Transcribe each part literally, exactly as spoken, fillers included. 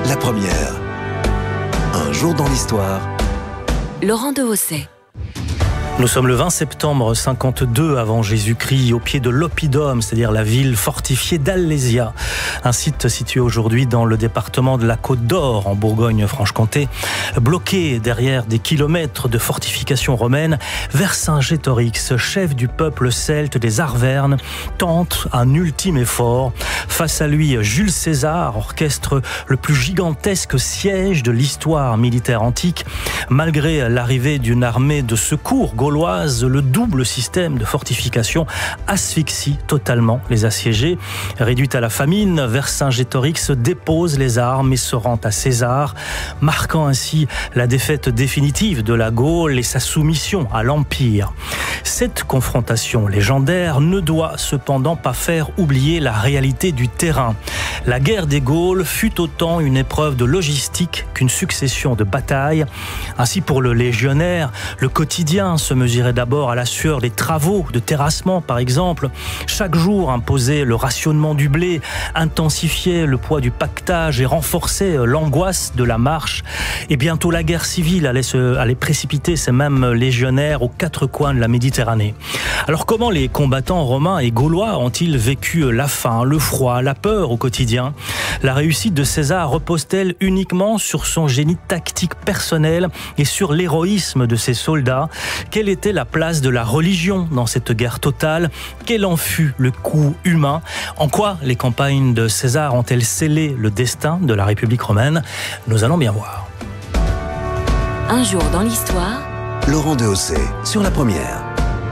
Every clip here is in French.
la première. Un jour dans l'histoire. Laurent Dehaussais. Nous sommes le vingt septembre cinquante-deux avant Jésus-Christ, au pied de l'Oppidum, c'est-à-dire la ville fortifiée d'Alésia, un site situé aujourd'hui dans le département de la Côte d'Or, en Bourgogne-Franche-Comté, bloqué derrière des kilomètres de fortifications romaines. Vercingétorix, chef du peuple celte des Arvernes, tente un ultime effort. Face à lui, Jules César orchestre le plus gigantesque siège de l'histoire militaire antique. Malgré l'arrivée d'une armée de secours gauloise, le double système de fortification asphyxie totalement les assiégés. Réduite à la famine, Vercingétorix dépose les armes et se rend à César, marquant ainsi la défaite définitive de la Gaule et sa soumission à l'Empire. Cette confrontation légendaire ne doit cependant pas faire oublier la réalité du terrain. La guerre des Gaules fut autant une épreuve de logistique qu'une succession de batailles. Ainsi, pour le légionnaire, le quotidien se mesurait d'abord à la sueur des travaux de terrassement, par exemple. Chaque jour imposait le rationnement du blé, intensifiait le poids du pactage et renforçait l'angoisse de la marche. Et bientôt, la guerre civile allait, se, allait précipiter ces mêmes légionnaires aux quatre coins de la Méditerranée. Alors, comment les combattants romains et gaulois ont-ils vécu la faim, le froid, la peur au quotidien? La réussite de César repose-t-elle uniquement sur son génie tactique personnel et sur l'héroïsme de ses soldats? Quelle était la place de la religion dans cette guerre totale? Quel en fut le coût humain? En quoi les campagnes de César ont-elles scellé le destin de la République romaine? Nous allons bien voir. Un jour dans l'histoire. Laurent Dehaussais sur la première.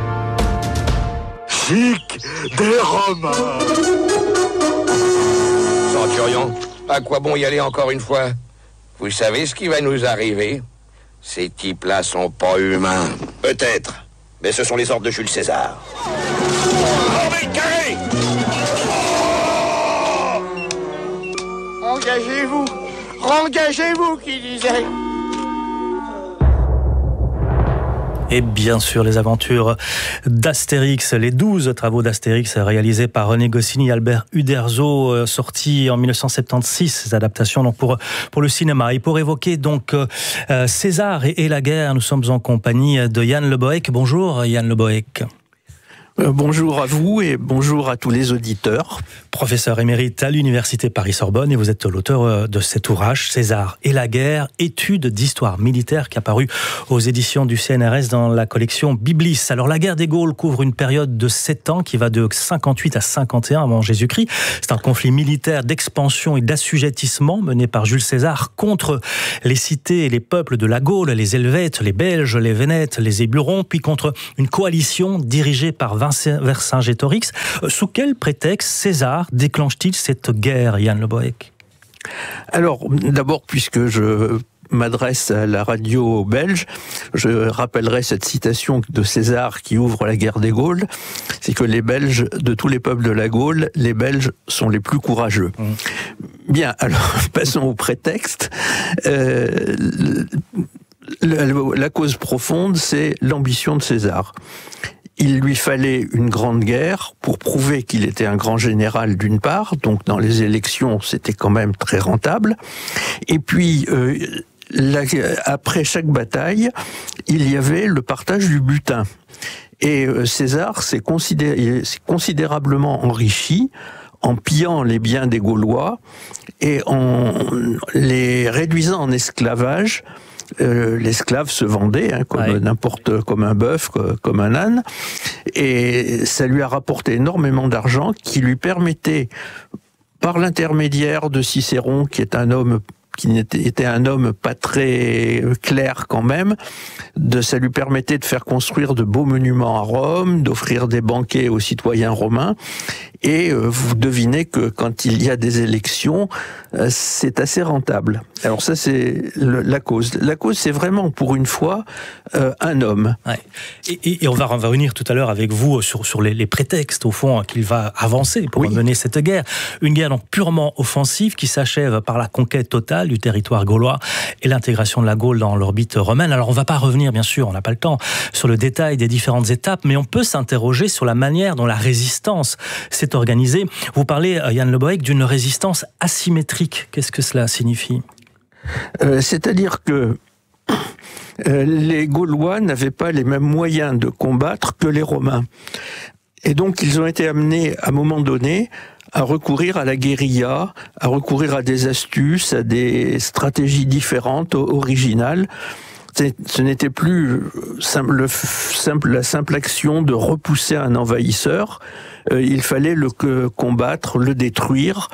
Chic des Romains. Centurion, à quoi bon y aller encore une fois? Vous savez ce qui va nous arriver? Ces types-là sont pas humains. Peut-être, mais ce sont les ordres de Jules César. Formez le carré! Engagez-vous! Engagez-vous, qui disait. Et bien sûr, les aventures d'Astérix, les douze travaux d'Astérix réalisés par René Goscinny et Albert Uderzo, sortis en mille neuf cent soixante-seize, ces adaptations donc pour, pour le cinéma. Et pour évoquer donc euh, César et, et la guerre, nous sommes en compagnie de Yann Le Bohec. Bonjour Yann Le Bohec. Euh, bonjour à vous et bonjour à tous les auditeurs. Professeur émérite à l'Université Paris-Sorbonne et vous êtes l'auteur de cet ouvrage César et la guerre, étude d'histoire militaire qui a paru aux éditions du C N R S dans la collection Biblis. Alors la guerre des Gaules couvre une période de sept ans qui va de cinquante-huit à cinquante et un avant Jésus-Christ. C'est un conflit militaire d'expansion et d'assujettissement mené par Jules César contre les cités et les peuples de la Gaule, les Helvètes, les Belges, les Vénètes, les Épurons, puis contre une coalition dirigée par Vercingétorix. Sous quel prétexte César déclenche-t-il cette guerre, Yann Le Bohec? Alors, d'abord, puisque je m'adresse à la radio belge, je rappellerai cette citation de César qui ouvre la guerre des Gaules, c'est que les Belges, de tous les peuples de la Gaule, les Belges sont les plus courageux. Mmh. Bien, alors, passons au prétexte. Euh, la, la cause profonde, c'est l'ambition de César. Il lui fallait une grande guerre pour prouver qu'il était un grand général d'une part, donc dans les élections c'était quand même très rentable, et puis euh, la, après chaque bataille, il y avait le partage du butin. Et euh, César s'est considéré, s'est considérablement enrichi en pillant les biens des Gaulois et en les réduisant en esclavage. Euh, l'esclave se vendait hein, comme ouais. n'importe comme un bœuf, comme un âne, et ça lui a rapporté énormément d'argent qui lui permettait, par l'intermédiaire de Cicéron, qui est un homme qui était un homme pas très clair quand même, de, ça lui permettait de faire construire de beaux monuments à Rome, d'offrir des banquets aux citoyens romains, et euh, vous devinez que quand il y a des élections, euh, c'est assez rentable. Alors ça, c'est le, la cause. La cause, c'est vraiment, pour une fois, euh, un homme. Ouais. Et, et, et on va, on va revenir tout à l'heure avec vous sur, sur les, les prétextes, au fond, qu'il va avancer pour oui. mener cette guerre. Une guerre donc purement offensive qui s'achève par la conquête totale du territoire gaulois et l'intégration de la Gaule dans l'orbite romaine. Alors on ne va pas revenir, bien sûr, on n'a pas le temps, sur le détail des différentes étapes, mais on peut s'interroger sur la manière dont la résistance s'est s'est organisée. Vous parlez, Yann Le Bohec, d'une résistance asymétrique. Qu'est-ce que cela signifie ? euh, C'est-à-dire que euh, les Gaulois n'avaient pas les mêmes moyens de combattre que les Romains. Et donc, ils ont été amenés, à un moment donné, à recourir à la guérilla, à recourir à des astuces, à des stratégies différentes, originales. Ce n'était plus simple, le simple, la simple action de repousser un envahisseur. Euh, il fallait le combattre, le détruire,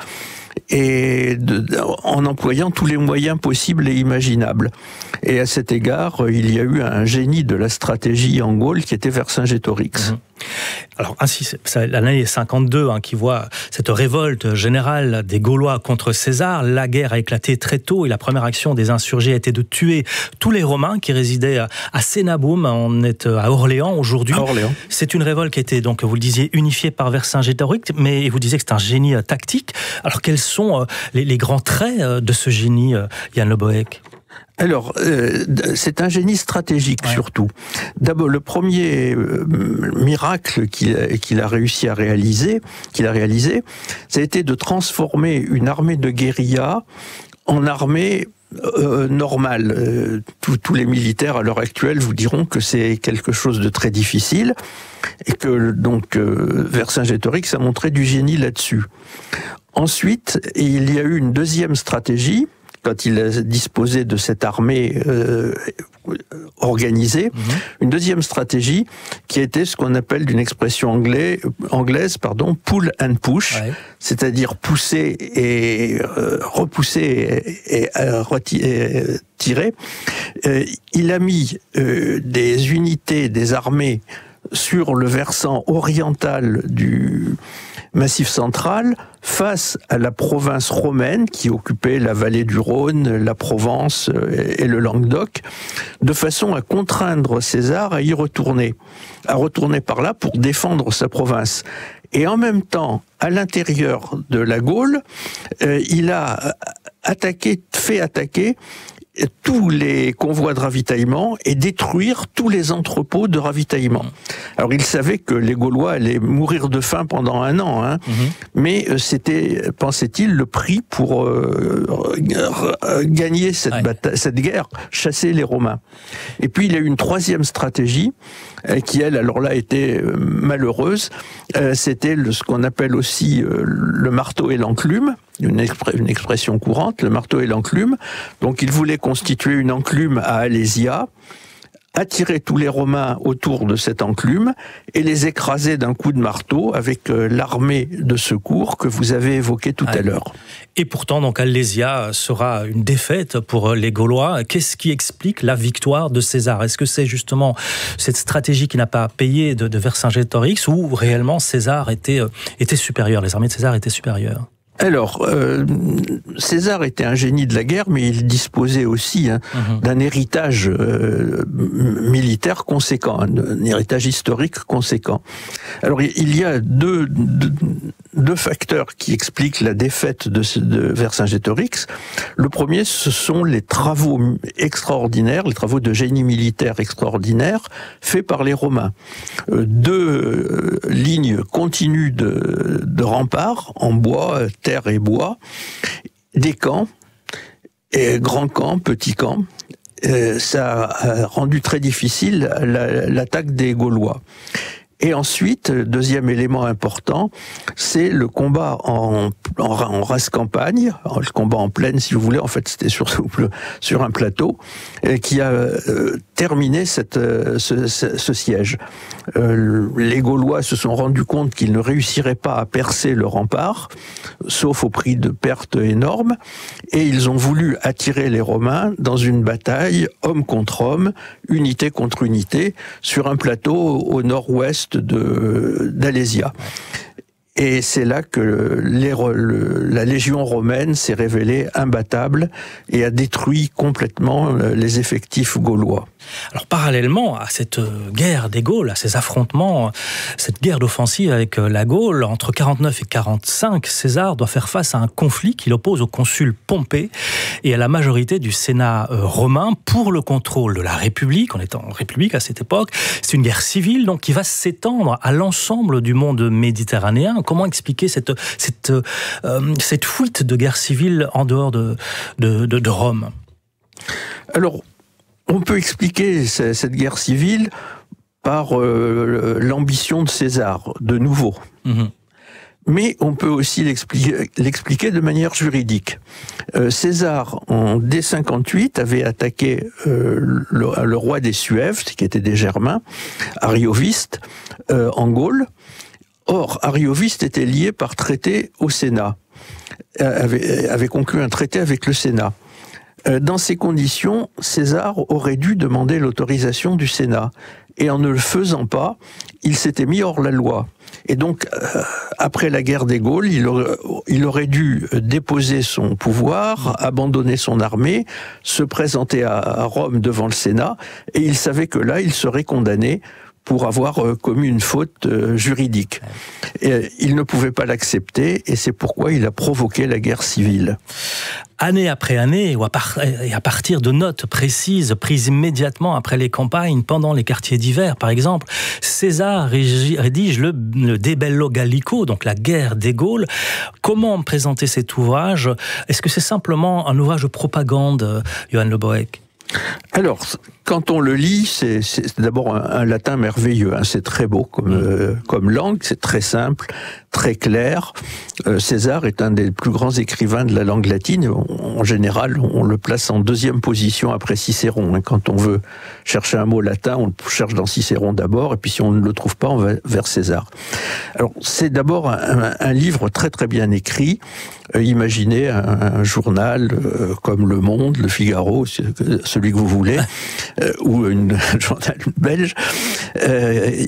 et de, en employant tous les moyens possibles et imaginables. Et à cet égard, il y a eu un génie de la stratégie en Gaule qui était Vercingétorix. Mmh. Alors ainsi, c'est l'année cinquante-deux hein, qui voit cette révolte générale des Gaulois contre César. La guerre a éclaté très tôt et la première action des insurgés a été de tuer tous les Romains qui résidaient à Sénaboum. On est à Orléans aujourd'hui. À Orléans. C'est une révolte qui a été, donc, vous le disiez, unifiée par Vercingétorix, mais vous disiez que c'est un génie tactique. Alors quels sont les, les grands traits de ce génie, Yann Le Bohec ? Alors, euh, c'est un génie stratégique ouais. surtout. D'abord, le premier euh, miracle qu'il a, qu'il a réussi à réaliser, qu'il a réalisé, ça a été de transformer une armée de guérilla en armée euh, normale. Euh, tous, tous les militaires à l'heure actuelle vous diront que c'est quelque chose de très difficile et que donc euh, Vercingétorix a montré du génie là-dessus. Ensuite, il y a eu une deuxième stratégie. Quand il a disposé de cette armée euh, organisée, mmh. une deuxième stratégie qui a été ce qu'on appelle d'une expression anglais, anglaise, pardon, pull and push, ouais. c'est-à-dire pousser et euh, repousser et, et, euh, et tirer. Euh, il a mis euh, des unités, des armées sur le versant oriental du Massif central, face à la province romaine qui occupait la vallée du Rhône, la Provence et le Languedoc, de façon à contraindre César à y retourner, à retourner par là pour défendre sa province. Et en même temps, à l'intérieur de la Gaule, euh, il a attaqué, fait attaquer tous les convois de ravitaillement et détruire tous les entrepôts de ravitaillement. Alors il savait que les Gaulois allaient mourir de faim pendant un an, hein, mmh. mais c'était, pensait-il, le prix pour euh, gagner cette, ouais. bataille, cette guerre, chasser les Romains. Et puis il y a eu une troisième stratégie euh, qui, elle, alors là, était euh, malheureuse. Euh, c'était le, ce qu'on appelle aussi euh, le marteau et l'enclume. Une, expr- une expression courante, le marteau et l'enclume. Donc il voulait constituer une enclume à Alésia, attirer tous les Romains autour de cette enclume et les écraser d'un coup de marteau avec euh, l'armée de secours que vous avez évoquée tout ah, à l'heure. Et pourtant, donc, Alésia sera une défaite pour les Gaulois. Qu'est-ce qui explique la victoire de César ? Est-ce que c'est justement cette stratégie qui n'a pas payé de, de Vercingétorix ou réellement César était, euh, était supérieur, les armées de César étaient supérieures ? Alors, euh, César était un génie de la guerre, mais il disposait aussi hein, mmh. d'un héritage euh, militaire conséquent, un, un héritage historique conséquent. Alors, il y a deux, deux, deux facteurs qui expliquent la défaite de, de Vercingétorix. Le premier, ce sont les travaux extraordinaires, les travaux de génie militaire extraordinaires faits par les Romains. Euh, deux euh, lignes continues de, de remparts en bois, terre et bois, des camps, et grands camps, petits camps. Euh, ça a rendu très difficile la, l'attaque des Gaulois. Et ensuite, deuxième élément important, c'est le combat en, en, en race campagne, le combat en plaine, si vous voulez. En fait, c'était sur, sur un plateau, qui a euh, terminé cette, ce, ce, ce siège. Euh, les Gaulois se sont rendus compte qu'ils ne réussiraient pas à percer le rempart, sauf au prix de pertes énormes, et ils ont voulu attirer les Romains dans une bataille, homme contre homme, unité contre unité, sur un plateau au nord-ouest de, d'Alésia. Et c'est là que les, le, la légion romaine s'est révélée imbattable et a détruit complètement les effectifs gaulois. Alors parallèlement à cette guerre des Gaules, à ces affrontements, cette guerre d'offensive avec la Gaule, entre quarante-neuf et quarante-cinq, César doit faire face à un conflit qui l'oppose au consul Pompée. et à la majorité du Sénat euh, romain pour le contrôle de la République. On est en République à cette époque. C'est une guerre civile donc qui va s'étendre à l'ensemble du monde méditerranéen. Comment expliquer cette, cette, euh, cette fuite de guerre civile en dehors de, de, de, de Rome ? Alors, on peut expliquer cette guerre civile par euh, l'ambition de César, de nouveau. Mmh. Mais on peut aussi l'expliquer, l'expliquer de manière juridique. Euh, César, en D cinquante-huit, avait attaqué euh, le, le roi des Suèves, qui était des Germains, Arioviste, euh, en Gaule. Or, Arioviste était lié par traité au Sénat, avait, avait conclu un traité avec le Sénat. Dans ces conditions, César aurait dû demander l'autorisation du Sénat. Et en ne le faisant pas, il s'était mis hors la loi. Et donc, euh, après la guerre des Gaules, il aurait, il aurait dû déposer son pouvoir, abandonner son armée, se présenter à, à Rome devant le Sénat, et il savait que là, il serait condamné pour avoir euh, commis une faute euh, juridique. Et il ne pouvait pas l'accepter, et c'est pourquoi il a provoqué la guerre civile. Année après année, ou à, par- et à partir de notes précises prises immédiatement après les campagnes, pendant les quartiers d'hiver par exemple, César rédige le, le De Bello Gallico, donc la guerre des Gaules. Comment présenter cet ouvrage ? Est-ce que c'est simplement un ouvrage de propagande, Johann Le Boëck ? Alors, quand on le lit, c'est, c'est d'abord un, un latin merveilleux, hein, c'est très beau comme, euh, comme langue, c'est très simple, très clair. Euh, César est un des plus grands écrivains de la langue latine. En, en général, on le place en deuxième position après Cicéron. Hein. Quand on veut chercher un mot latin, on le cherche dans Cicéron d'abord, et puis si on ne le trouve pas, on va vers César. Alors, c'est d'abord un, un livre très très bien écrit. Euh, imaginez un, un journal euh, comme Le Monde, Le Figaro, celui que vous voulez, euh, ou une, un journal belge, euh,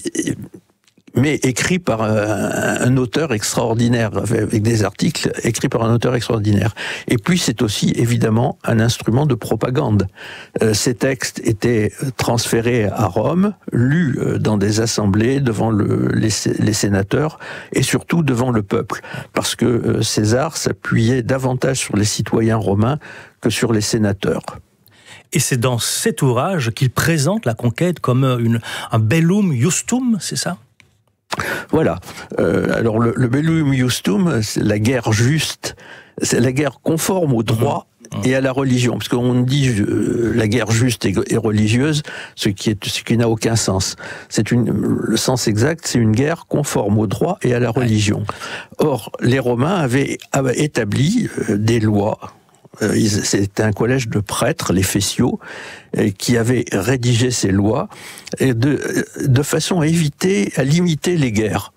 mais écrit par un, un auteur extraordinaire, avec des articles écrits par un auteur extraordinaire. Et puis c'est aussi évidemment un instrument de propagande. Euh, ces textes étaient transférés à Rome, lus dans des assemblées devant le, les, les sénateurs et surtout devant le peuple, parce que César s'appuyait davantage sur les citoyens romains que sur les sénateurs. Et c'est dans cet ouvrage qu'il présente la conquête comme une, un bellum justum, c'est ça ? Voilà. Euh, alors le, le bellum justum, c'est la guerre juste, c'est la guerre conforme au droit mmh. et à la religion, parce qu'on dit euh, la guerre juste et, et religieuse, ce qui est ce qui n'a aucun sens. C'est une le sens exact, c'est une guerre conforme au droit et à la religion. Or, les Romains avaient, avaient établi euh, des lois. C'était un collège de prêtres, les Fessiaux, qui avaient rédigé ces lois de, de façon à éviter, à limiter les guerres.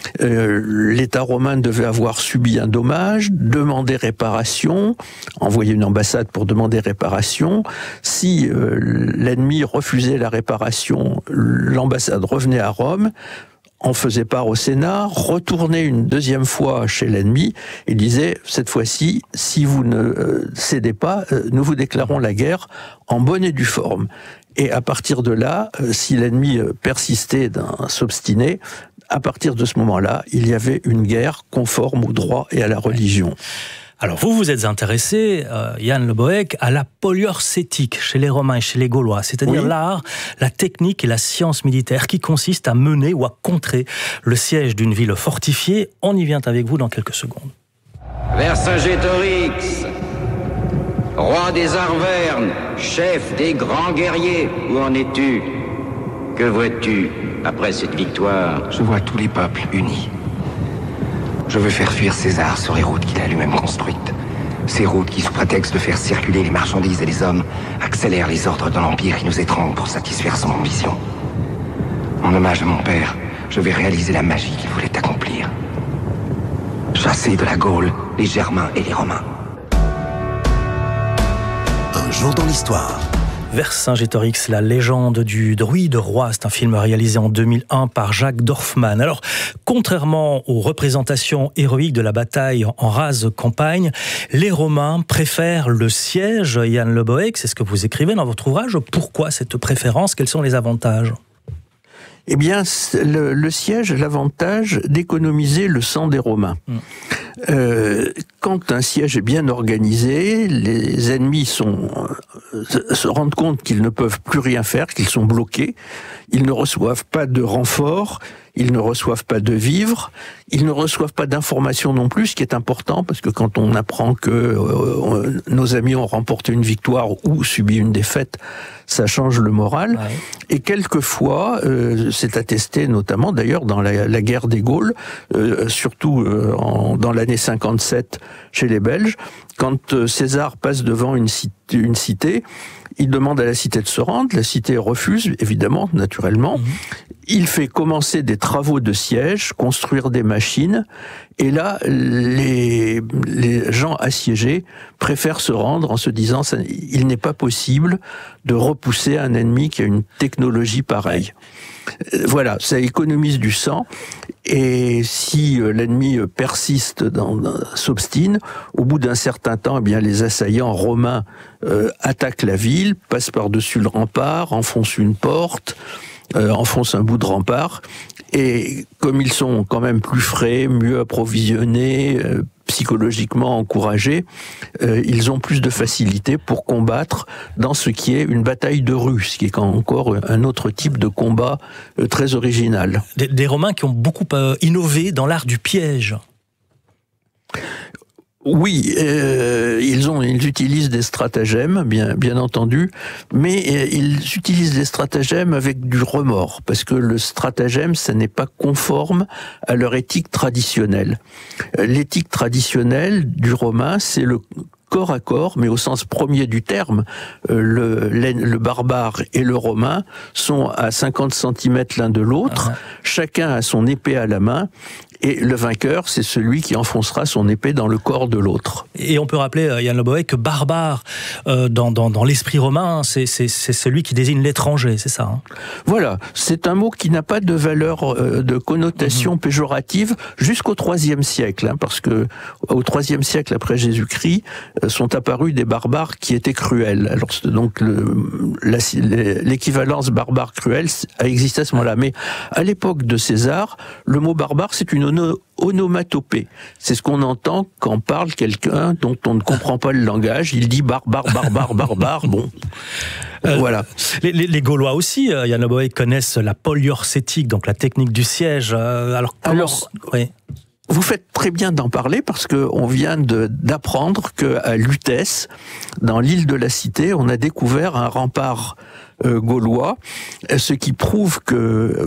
L'État romain devait avoir subi un dommage, demander réparation, envoyer une ambassade pour demander réparation. Si l'ennemi refusait la réparation, l'ambassade revenait à Rome, on faisait part au Sénat, retournait une deuxième fois chez l'ennemi et disait, cette fois-ci, si vous ne euh, cédez pas, euh, nous vous déclarons la guerre en bonne et due forme. Et à partir de là, euh, si l'ennemi euh, persistait, s'obstinait, à partir de ce moment-là, il y avait une guerre conforme au droit et à la religion. Alors vous vous êtes intéressé, euh, Johann Le Boëck, à la poliorcétique chez les Romains et chez les Gaulois, c'est-à-dire oui. l'art, la technique et la science militaire qui consiste à mener ou à contrer le siège d'une ville fortifiée. On y vient avec vous dans quelques secondes. Vercingétorix, roi des Arvernes, chef des grands guerriers, où en es-tu ? Que vois-tu après cette victoire ? Je vois tous les peuples unis. Je veux faire fuir César sur les routes qu'il a lui-même construites. Ces routes qui, sous prétexte de faire circuler les marchandises et les hommes, accélèrent les ordres de l'Empire qui nous étrangle pour satisfaire son ambition. En hommage à mon père, je vais réaliser la magie qu'il voulait accomplir. Chasser de la Gaule les Germains et les Romains. Un jour dans l'histoire. Vercingétorix, la légende du druide roi, c'est un film réalisé en deux mille un par Jacques Dorfman. Alors, contrairement aux représentations héroïques de la bataille en rase campagne, les Romains préfèrent le siège. Johann Le Boëck, c'est ce que vous écrivez dans votre ouvrage. Pourquoi cette préférence ? Quels sont les avantages ? Eh bien, le, le siège a l'avantage d'économiser le sang des Romains. Mmh. Euh, quand un siège est bien organisé, les ennemis sont, euh, se rendent compte qu'ils ne peuvent plus rien faire, qu'ils sont bloqués. Ils ne reçoivent pas de renfort, ils ne reçoivent pas de vivres, ils ne reçoivent pas d'informations non plus, ce qui est important, parce que quand on apprend que euh, nos amis ont remporté une victoire ou subi une défaite, ça change le moral. Ouais. Et quelquefois, euh, c'est attesté notamment d'ailleurs dans la, la guerre des Gaules, euh, surtout euh, en, dans l'année cinquante-sept chez les Belges, quand euh, César passe devant une cité, une cité, il demande à la cité de se rendre, la cité refuse, évidemment, naturellement. Mmh. Il fait commencer des travaux de siège, construire des machines, et là, les, les gens assiégés préfèrent se rendre en se disant ça, il n'est pas possible de repousser un ennemi qui a une technologie pareille. Voilà, ça économise du sang, et si l'ennemi persiste, dans, dans, s'obstine, au bout d'un certain temps, eh bien, les assaillants romains euh, attaquent la ville, passent par-dessus le rempart, enfoncent une porte, euh, enfoncent un bout de rempart, et comme ils sont quand même plus frais, mieux approvisionnés, euh, psychologiquement encouragés, euh, ils ont plus de facilité pour combattre dans ce qui est une bataille de rue, ce qui est encore un autre type de combat euh, très original. Des, des Romains qui ont beaucoup euh, innové dans l'art du piège. Oui, euh, ils ont, ils utilisent des stratagèmes, bien, bien entendu, mais euh, ils utilisent des stratagèmes avec du remords, parce que le stratagème, ça n'est pas conforme à leur éthique traditionnelle. L'éthique traditionnelle du Romain, c'est le corps à corps, mais au sens premier du terme. Le, le barbare et le romain sont à cinquante centimètres l'un de l'autre, ah. Chacun a son épée à la main, et le vainqueur, c'est celui qui enfoncera son épée dans le corps de l'autre. Et on peut rappeler, Yann Le Bohec, que barbare, euh, dans, dans, dans l'esprit romain, c'est, c'est, c'est celui qui désigne l'étranger, c'est ça hein? Voilà, c'est un mot qui n'a pas de valeur, euh, de connotation mmh. péjorative jusqu'au troisième siècle, hein, parce que au troisième siècle après Jésus-Christ, euh, sont apparus des barbares qui étaient cruels. Alors donc le, la, l'équivalence barbare cruel a existé à ce moment-là, mais à l'époque de César, le mot barbare, c'est une onomatopée. C'est ce qu'on entend quand parle quelqu'un dont on ne comprend pas le langage. Il dit barbare, barbare, barbare. Bon, euh, voilà. Les, les, les Gaulois aussi, euh, Yann Le Bohec, connaissent la poliorcétique, donc la technique du siège. Euh, alors, comment... alors oui. Vous faites très bien d'en parler parce que on vient de, d'apprendre qu'à Lutèce, dans l'île de la Cité, on a découvert un rempart euh, gaulois, ce qui prouve que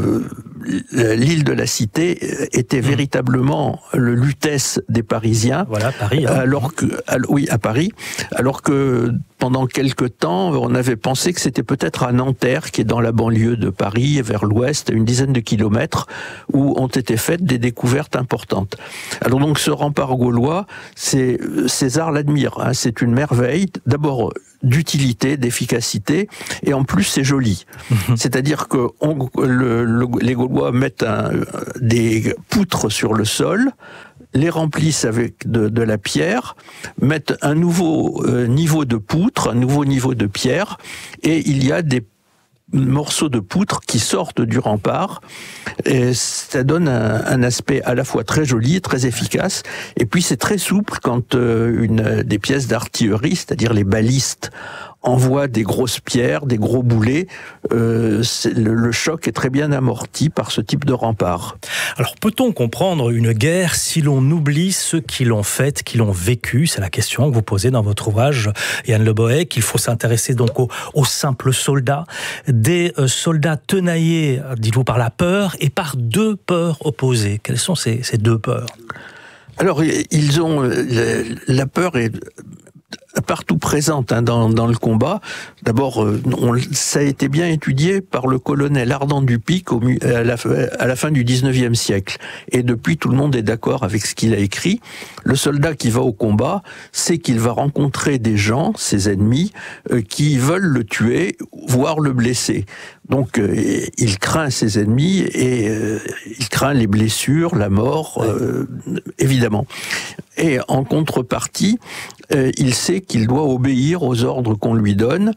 euh, l'île de la Cité était véritablement le Lutèce des Parisiens. Voilà, Paris. Hein. Alors que, oui, à Paris, alors que pendant quelque temps, on avait pensé que c'était peut-être à Nanterre, qui est dans la banlieue de Paris, vers l'ouest, à une dizaine de kilomètres, où ont été faites des découvertes importantes. Alors donc, ce rempart gaulois, c'est César l'admire. Hein, c'est une merveille, d'abord d'utilité, d'efficacité, et en plus c'est joli. C'est-à-dire que on, le, le, les Gaulois mettent un, des poutres sur le sol, les remplissent avec de, de la pierre, mettent un nouveau euh, niveau de poutre, un nouveau niveau de pierre, et il y a des morceaux de poutre qui sortent du rempart, et ça donne un, un aspect à la fois très joli, très efficace, et puis c'est très souple quand euh, une des pièces d'artillerie, c'est-à-dire les balistes, envoie des grosses pierres, des gros boulets, euh, le, le choc est très bien amorti par ce type de rempart. Alors peut-on comprendre une guerre si l'on oublie ceux qui l'ont faite, qui l'ont vécue? C'est la question que vous posez dans votre ouvrage, Yann Le Bohec. Il faut s'intéresser donc aux, aux simples soldats, des euh, soldats tenaillés, dites-vous, par la peur et par deux peurs opposées. Quelles sont ces, ces deux peurs? Alors, ils ont... La, la peur est partout présente hein, dans, dans le combat. D'abord, euh, on, ça a été bien étudié par le colonel Ardan Dupic au, à, la, à la fin du dix-neuvième siècle. Et depuis, tout le monde est d'accord avec ce qu'il a écrit. Le soldat qui va au combat sait qu'il va rencontrer des gens, ses ennemis, euh, qui veulent le tuer, voire le blesser. Donc, euh, il craint ses ennemis et euh, il craint les blessures, la mort, euh, évidemment. Et en contrepartie, euh, il sait qu'il doit obéir aux ordres qu'on lui donne,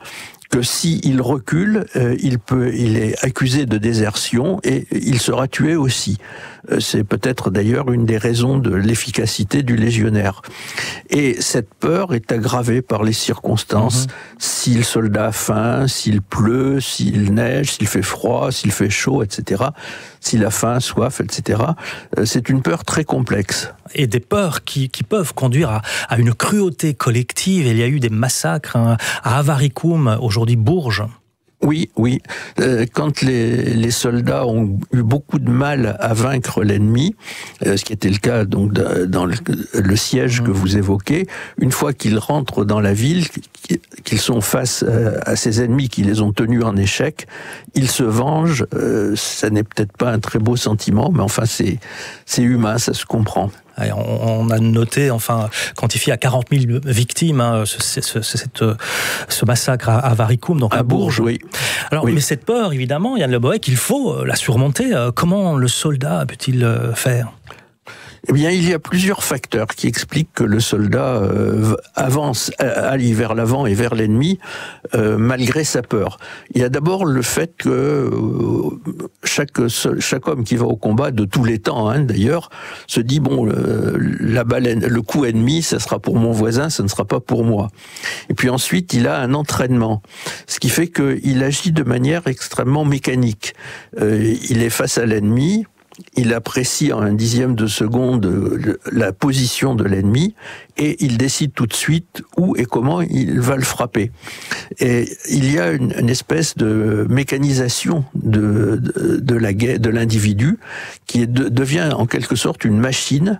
que s'il recule, euh, il peut, il est accusé de désertion et il sera tué aussi. Euh, c'est peut-être d'ailleurs une des raisons de l'efficacité du légionnaire. Et cette peur est aggravée par les circonstances. Mmh. Si le soldat a faim, s'il pleut, s'il neige, s'il fait froid, s'il fait chaud, et cetera. S'il a faim, soif, et cetera. Euh, c'est une peur très complexe. Et des peurs qui, qui peuvent conduire à, à une cruauté collective. Il y a eu des massacres hein, à Avaricum, aujourd'hui Bourges. Oui, oui. Euh, quand les, les soldats ont eu beaucoup de mal à vaincre l'ennemi, euh, ce qui était le cas donc dans le, le siège mmh. que vous évoquez, une fois qu'ils rentrent dans la ville, qu'ils sont face à ces ennemis qui les ont tenus en échec, ils se vengent. Euh, ça n'est peut-être pas un très beau sentiment, mais enfin c'est c'est humain, ça se comprend. On a noté, enfin, quantifié à quarante mille victimes, hein, ce, ce, ce, ce massacre à Avaricum, donc à, à Bourges. Bourges. Oui. Alors, oui. Mais cette peur, évidemment, Yann Le Bohec, il faut la surmonter. Comment le soldat peut-il faire ? Eh bien, il y a plusieurs facteurs qui expliquent que le soldat euh, avance, allie vers l'avant et vers l'ennemi, euh, malgré sa peur. Il y a d'abord le fait que euh, chaque chaque homme qui va au combat, de tous les temps hein, d'ailleurs, se dit bon, le, la baleine, le coup ennemi, ça sera pour mon voisin, ça ne sera pas pour moi. Et puis ensuite, il a un entraînement, ce qui fait qu'il agit de manière extrêmement mécanique. Euh, il est face à l'ennemi. Il apprécie en un dixième de seconde la position de l'ennemi et il décide tout de suite où et comment il va le frapper. Et il y a une, une espèce de mécanisation de, de, de la de l'individu qui est, de, devient en quelque sorte une machine.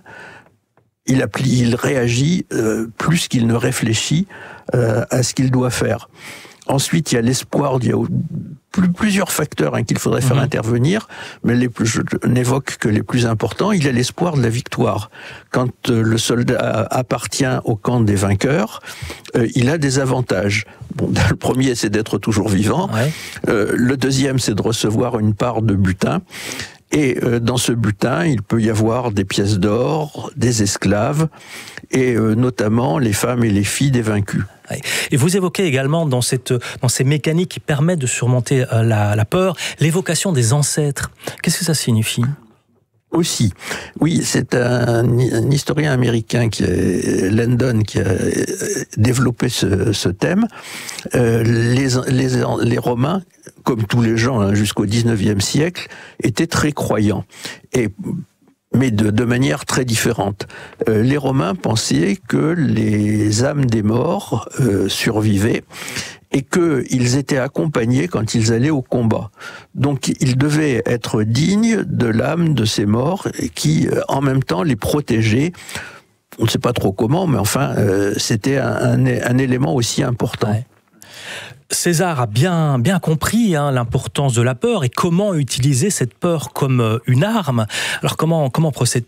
Il, applie, il réagit euh, plus qu'il ne réfléchit euh, à ce qu'il doit faire. Ensuite, il y a l'espoir, il y a plusieurs facteurs hein, qu'il faudrait faire mmh. intervenir, mais les plus, je n'évoque que les plus importants. Il y a l'espoir de la victoire. Quand euh, le soldat appartient au camp des vainqueurs, euh, il a des avantages. Bon, le premier, c'est d'être toujours vivant. Ouais. Euh, le deuxième, c'est de recevoir une part de butin. Et euh, dans ce butin, il peut y avoir des pièces d'or, des esclaves, et euh, notamment les femmes et les filles des vaincus. Et vous évoquez également dans, cette, dans ces mécaniques qui permettent de surmonter la, la peur, l'évocation des ancêtres. Qu'est-ce que ça signifie ? Aussi, oui, c'est un, un historien américain, qui est, Landon, qui a développé ce, ce thème. Euh, les, les, les Romains, comme tous les gens hein, jusqu'au dix-neuvième siècle, étaient très croyants. Et mais de, de manière très différente. Euh, les Romains pensaient que les âmes des morts euh, survivaient et qu'ils étaient accompagnés quand ils allaient au combat. Donc ils devaient être dignes de l'âme de ces morts qui, en même temps, les protégeaient. On ne sait pas trop comment, mais enfin, euh, c'était un, un, un élément aussi important. Ouais. César a bien, bien compris hein, l'importance de la peur et comment utiliser cette peur comme une arme. Alors comment, comment procède-t-il ?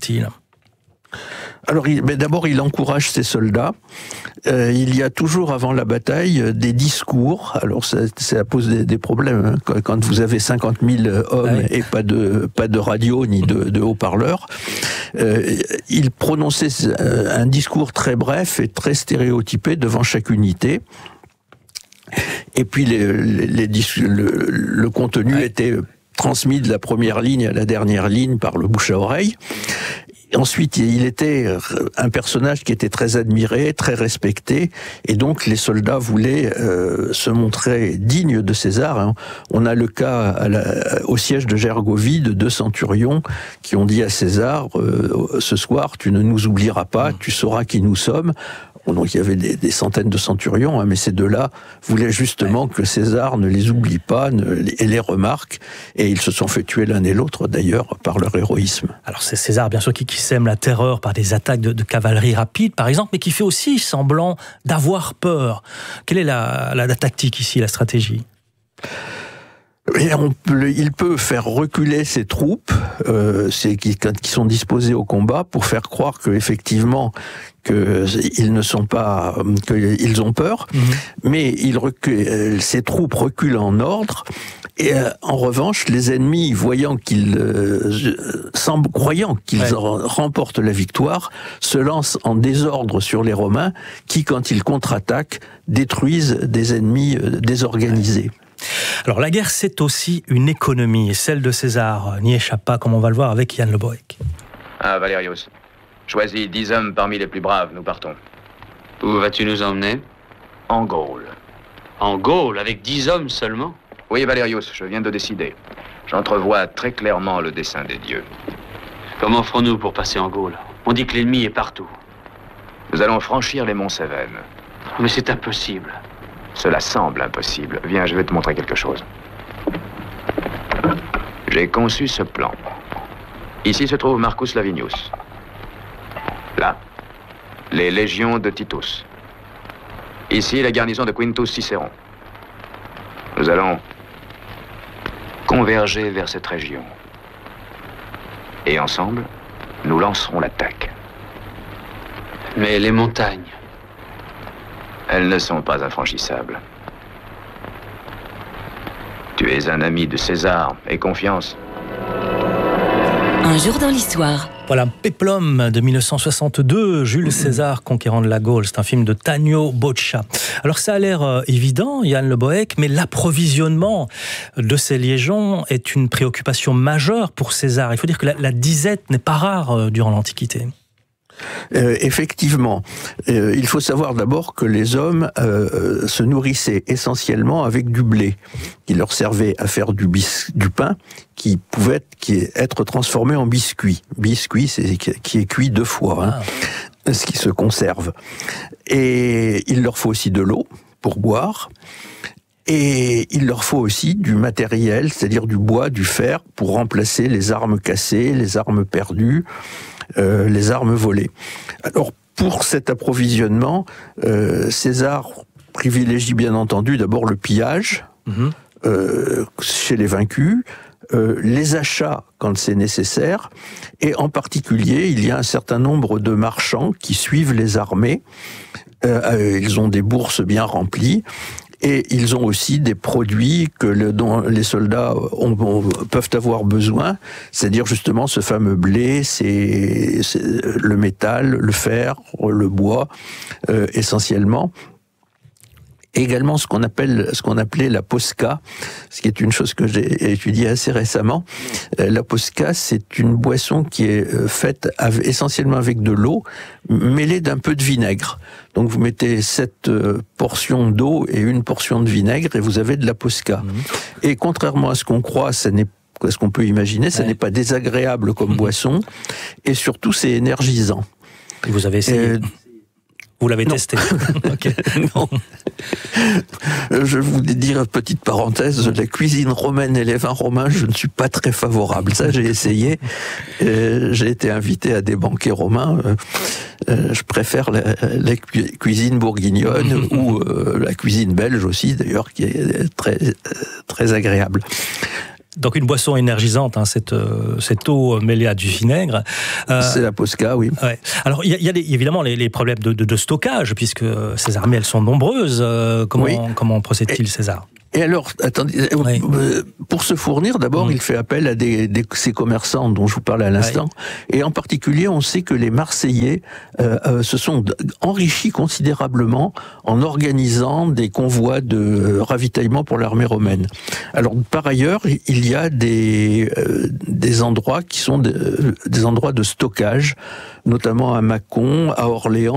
Alors, il, mais d'abord, il encourage ses soldats. Euh, il y a toujours, avant la bataille, des discours. Alors, ça, ça pose des, des problèmes. Hein, quand vous avez cinquante mille hommes ouais. et pas de, pas de radio ni de, de haut-parleurs. Euh, il prononçait un discours très bref et très stéréotypé devant chaque unité. Et puis les, les, les, le, le contenu ouais. était transmis de la première ligne à la dernière ligne par le bouche à oreille. Et ensuite, il était un personnage qui était très admiré, très respecté, et donc les soldats voulaient euh, se montrer dignes de César. Hein. On a le cas à la, au siège de Gergovie de deux centurions qui ont dit à César euh, « Ce soir, tu ne nous oublieras pas, tu sauras qui nous sommes ». Donc il y avait des, des centaines de centurions, hein, mais ces deux-là voulaient justement ouais. que César ne les oublie pas ne, et les remarque, et ils se sont fait tuer l'un et l'autre d'ailleurs par leur héroïsme. Alors c'est César bien sûr qui, qui sème la terreur par des attaques de, de cavalerie rapide par exemple, mais qui fait aussi semblant d'avoir peur. Quelle est la, la, la tactique ici, la stratégie ? Et on peut, il peut faire reculer ses troupes, euh, c'est, qui, qui sont disposées au combat, pour faire croire que effectivement qu'ils ne sont pas, qu'ils ont peur, mmh. mais il recule, ses troupes reculent en ordre. Et euh, en revanche, les ennemis, voyant qu'ils, euh, semblent, croyant qu'ils ouais. remportent la victoire, se lancent en désordre sur les Romains, qui, quand ils contre-attaquent, détruisent des ennemis euh, désorganisés. Alors la guerre, c'est aussi une économie, et celle de César n'y échappe pas, comme on va le voir avec Yann Le Bohec. Ah, Valérius, choisis dix hommes parmi les plus braves, nous partons. Où vas-tu nous emmener? En Gaule. En Gaule, avec dix hommes seulement? Oui, Valérius, je viens de décider. J'entrevois très clairement le dessein des dieux. Comment ferons-nous pour passer en Gaule? On dit que l'ennemi est partout. Nous allons franchir les monts Cévennes. Mais c'est impossible. Cela semble impossible. Viens, je vais te montrer quelque chose. J'ai conçu ce plan. Ici se trouve Marcus Lavinius. Là, les légions de Titus. Ici, la garnison de Quintus Cicéron. Nous allons converger vers cette région. Et ensemble, nous lancerons l'attaque. Mais les montagnes... Elles ne sont pas infranchissables. Tu es un ami de César, aie confiance. Un jour dans l'histoire. Voilà, Péplum de mille neuf cent soixante-deux, Jules César conquérant de la Gaule. C'est un film de Tanio Boccia. Alors ça a l'air évident, Yann Le Bohec, mais l'approvisionnement de ces légions est une préoccupation majeure pour César. Il faut dire que la, la disette n'est pas rare durant l'Antiquité. Euh, effectivement, euh, il faut savoir d'abord que les hommes euh, se nourrissaient essentiellement avec du blé, qui leur servait à faire du, bis, du pain, qui pouvait être, qui être transformé en biscuit. Biscuit, c'est qui est cuit deux fois, hein, ah. ce qui se conserve. Et il leur faut aussi de l'eau pour boire. Et il leur faut aussi du matériel, c'est-à-dire du bois, du fer, pour remplacer les armes cassées, les armes perdues, euh, les armes volées. Alors, pour cet approvisionnement, euh, César privilégie bien entendu d'abord le pillage, mmh. euh, chez les vaincus, euh, les achats quand c'est nécessaire, et en particulier, il y a un certain nombre de marchands qui suivent les armées. Euh, ils ont des bourses bien remplies, et ils ont aussi des produits que le, dont les soldats ont, ont, peuvent avoir besoin, c'est-à-dire justement ce fameux blé, c'est, c'est le métal, le fer, le bois, euh, essentiellement. Également ce qu'on appelle, ce qu'on appelait la posca, ce qui est une chose que j'ai étudiée assez récemment. La posca, c'est une boisson qui est faite avec, essentiellement avec de l'eau, mêlée d'un peu de vinaigre. Donc vous mettez sept portions d'eau et une portion de vinaigre et vous avez de la posca. Mmh. Et contrairement à ce qu'on croit, ça n'est ce qu'on peut imaginer, ça ouais. n'est pas désagréable comme mmh. boisson, et surtout c'est énergisant. Et vous avez essayé euh, Vous l'avez non. testé? Okay. Non. Je vous dire, petite parenthèse, la cuisine romaine et les vins romains, je ne suis pas très favorable. Ça, j'ai essayé. Euh, j'ai été invité à des banquets romains. Euh, je préfère la, la cuisine bourguignonne ou euh, la cuisine belge aussi, d'ailleurs, qui est très, très agréable. Donc une boisson énergisante, hein, cette, euh, cette eau mêlée à du vinaigre. Euh, c'est la posca, oui. Ouais. Alors il y a, y a des, évidemment les, les problèmes de, de, de stockage, puisque ces armées elles sont nombreuses. Euh, comment, oui. comment procède-t-il, César ? Et alors, attendez, oui. pour se fournir, d'abord, mmh. il fait appel à des, des, ces commerçants dont je vous parlais à l'instant. Oui. Et en particulier, on sait que les Marseillais euh, euh, se sont enrichis considérablement en organisant des convois de ravitaillement pour l'armée romaine. Alors, par ailleurs, il y a des, euh, des endroits qui sont de, des endroits de stockage, notamment à Mâcon, à Orléans,